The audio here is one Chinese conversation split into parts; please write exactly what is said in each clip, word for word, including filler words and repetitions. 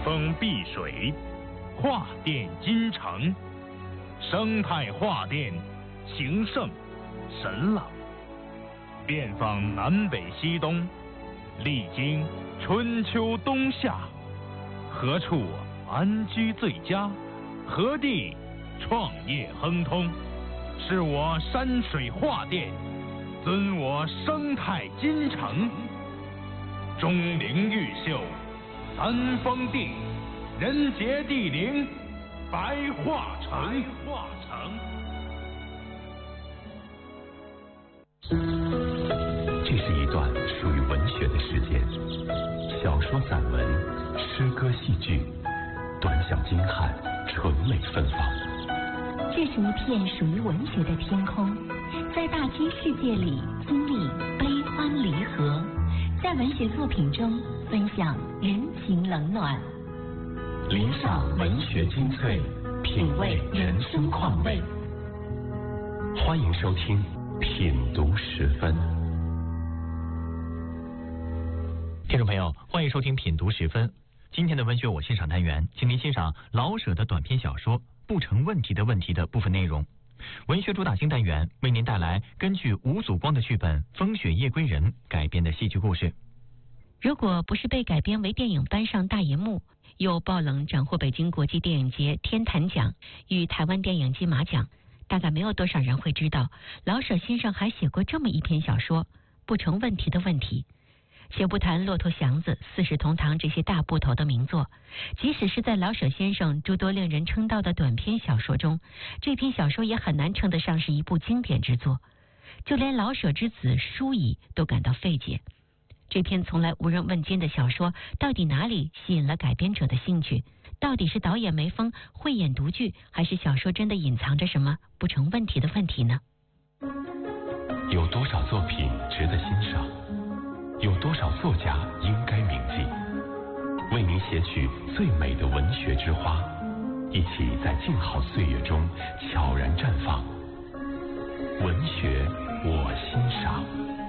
风碧水，画殿金城，生态画殿，情圣神朗。遍访南北西东，历经春秋冬夏，何处安居最佳？何地创业亨通？是我山水画殿，尊我生态金城。钟灵毓秀，三峰地，人杰地灵，白化城。白化城。 这是一段属于文学的时间，小说、散文、诗歌、戏剧，短小精悍，纯美芬芳。 这是一片属于文学的天空，在大千世界里经历悲欢离合，在文学作品中分享人情冷暖。 临赏文学精粹，品味人生况味。欢迎收听品读十分。 听众朋友，欢迎收听品读十分。今天的文学我欣赏单元，请您欣赏老舍的短篇小说《不成问题的问题》的部分内容。文学主打星单元为您带来根据吴祖光的剧本《风雪夜归人》改编的戏剧故事。 如果不是被改编为电影搬上大银幕，又爆冷斩获北京国际电影节天坛奖与台湾电影金马奖，大概没有多少人会知道老舍先生还写过这么一篇小说《不成问题的问题》。且不谈《骆驼祥子》《四世同堂》这些大部头的名作，即使是在老舍先生诸多令人称道的短篇小说中，这篇小说也很难称得上是一部经典之作。就连老舍之子舒乙都感到费解，这篇从来无人问津的小说，到底哪里吸引了改编者的兴趣？到底是导演没风慧眼独具，还是小说真的隐藏着什么不成问题的问题呢？ 有多少作品值得欣赏？有多少作家应该铭记？为您写取最美的文学之花，一起在静好岁月中悄然绽放。文学我欣赏。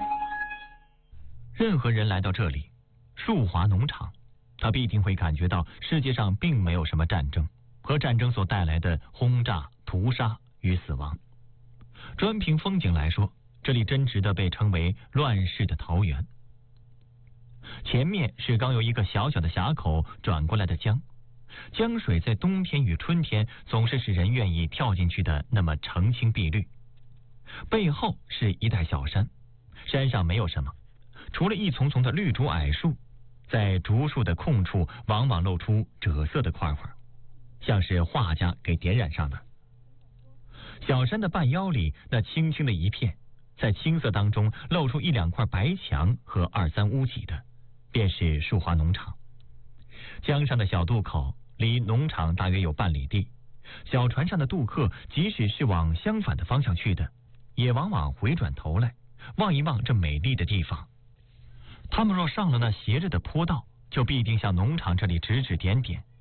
任何人来到这里，树华农场，他必定会感觉到世界上并没有什么战争和战争所带来的轰炸、屠杀与死亡。专凭风景来说，这里真值得被称为乱世的桃源。前面是刚由一个小小的峡口转过来的江，江水在冬天与春天总是使人愿意跳进去的那么澄清碧绿。背后是一带小山，山上没有什么，除了一丛丛的绿竹矮树，在竹树的空处往往露出赭色的块块，像是画家给点染上的。小山的半腰里那青青的一片，在青色当中露出一两块白墙和二三屋脊的，便是树华农场。江上的小渡口离农场大约有半里地，小船上的渡客即使是往相反的方向去的，也往往回转头来望一望这美丽的地方。他们若上了那斜着的坡道，就必定向农场这里指指点点，